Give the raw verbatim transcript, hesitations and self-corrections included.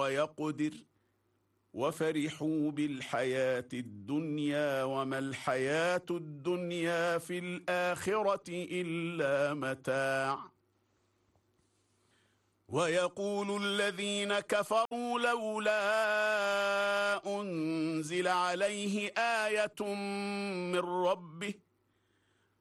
ويقدر وفرحوا بالحياة الدنيا وما الحياة الدنيا في الآخرة إلا متاع. ويقول الذين كفروا لولا أنزل عليه آية من ربه